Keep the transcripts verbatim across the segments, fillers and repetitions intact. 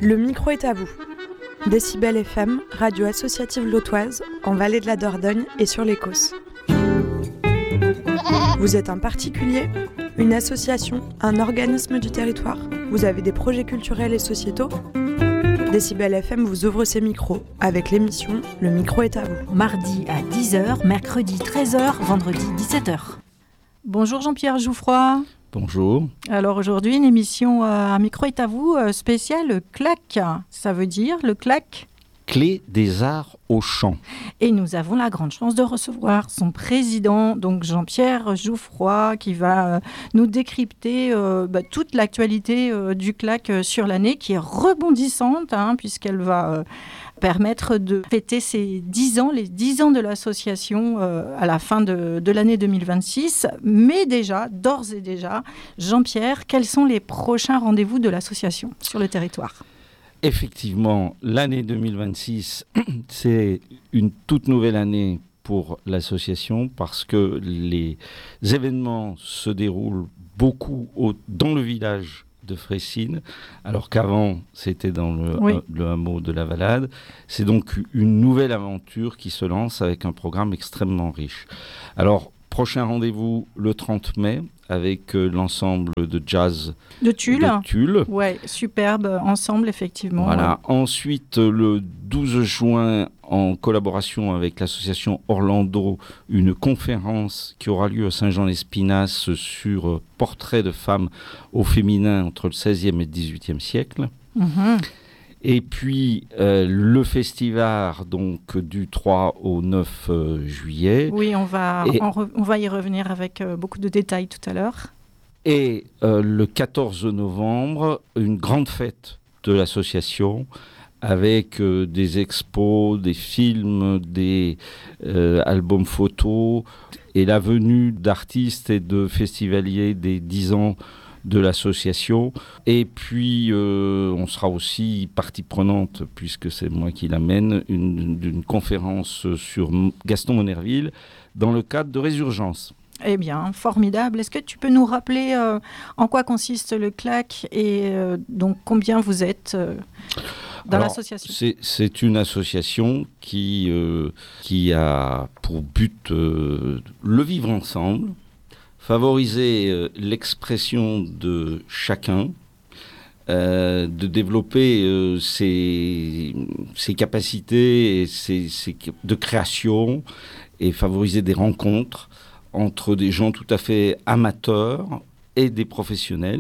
Le micro est à vous. Décibel F M, radio associative lotoise, en Vallée de la Dordogne et sur l'Écosse. Vous êtes un particulier, une association, un organisme du territoire. Vous avez des projets culturels et sociétaux. Décibel F M vous ouvre ses micros avec l'émission Le micro est à vous. Mardi à dix heures, mercredi treize heures, vendredi dix-sept heures. Bonjour Jean-Pierre Jouffroy. Bonjour. Alors aujourd'hui, une émission euh, Un micro est à vous euh, spéciale C L A C. Ça veut dire le C L A C Clé des arts au chant. Et nous avons la grande chance de recevoir son président, donc Jean-Pierre Jouffroy, qui va euh, nous décrypter euh, bah, toute l'actualité euh, du C L A C sur l'année, qui est rebondissante, hein, puisqu'elle va euh, permettre de fêter ses dix ans, les dix ans de l'association euh, à la fin de, de l'année deux mille vingt-six. Mais déjà, d'ores et déjà, Jean-Pierre, quels sont les prochains rendez-vous de l'association sur le territoire ? Effectivement, l'année deux mille vingt-six, c'est une toute nouvelle année pour l'association parce que les événements se déroulent beaucoup au, dans le village de Fressines, alors qu'avant c'était dans le, oui. euh, le hameau de la Valade. C'est donc une nouvelle aventure qui se lance avec un programme extrêmement riche. Alors, prochain rendez-vous le trente mai avec euh, l'ensemble de jazz de Tulle. De Tulle. Ouais, superbe ensemble, effectivement. Voilà. Ouais. Ensuite, le douze juin, en collaboration avec l'association Orlando, une conférence qui aura lieu à Saint-Jean-l'Espinasse sur euh, portraits de femmes au féminin entre le seizième et le dix-huitième siècle. Mm-hmm. Et puis, euh, le festival, donc, du trois au neuf euh, juillet. Oui, on va, et, on, re, on va y revenir avec euh, beaucoup de détails tout à l'heure. Et euh, le quatorze novembre, une grande fête de l'association avec euh, des expos, des films, des euh, albums photos et la venue d'artistes et de festivaliers des dix ans de l'association. Et puis, euh, on sera aussi partie prenante, puisque c'est moi qui l'amène, une, d'une conférence sur Gaston Monnerville dans le cadre de Résurgence. Eh bien, formidable. Est-ce que tu peux nous rappeler euh, en quoi consiste le C L A C et euh, donc combien vous êtes euh, dans Alors, l'association ? c'est, c'est une association qui, euh, qui a pour but euh, le vivre ensemble, favoriser euh, l'expression de chacun, euh, de développer euh, ses, ses capacités et ses, ses, de création et favoriser des rencontres entre des gens tout à fait amateurs et des professionnels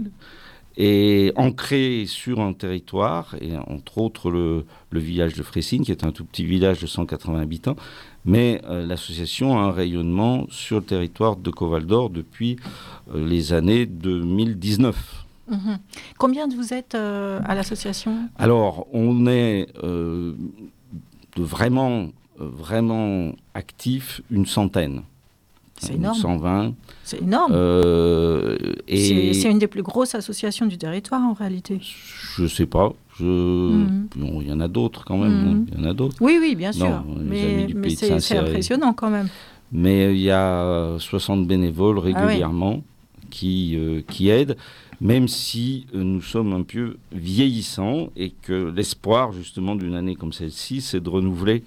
et ancrés sur un territoire, et entre autres le, le village de Fressines, qui est un tout petit village de cent quatre-vingts habitants, mais euh, l'association a un rayonnement sur le territoire de Caux-Val-d'Or depuis euh, les années deux mille dix-neuf. Mmh. Combien de vous êtes euh, à l'association ? Alors, on est euh, de vraiment, euh, vraiment actifs, une centaine. C'est énorme. cent vingt. C'est énorme. Euh, et c'est, c'est une des plus grosses associations du territoire, en réalité. Je ne sais pas. Je... Mm-hmm. Bon, il y en a d'autres, quand même. Mm-hmm. Il y en a d'autres. Oui, oui, bien sûr. Non, mais mais c'est, c'est impressionnant, quand même. Mais il y a soixante bénévoles régulièrement ah oui. qui, euh, qui aident, même si euh, nous sommes un peu vieillissants et que l'espoir, justement, d'une année comme celle-ci, c'est de renouveler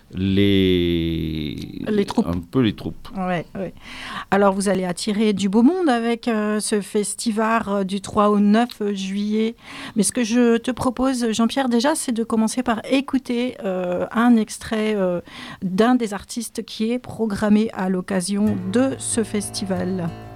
Les... les troupes. Un peu les troupes. Ouais, ouais. Alors, vous allez attirer du beau monde avec euh, ce festival euh, du trois au neuf juillet. Mais ce que je te propose, Jean-Pierre, déjà, c'est de commencer par écouter euh, un extrait euh, d'un des artistes qui est programmé à l'occasion de ce festival.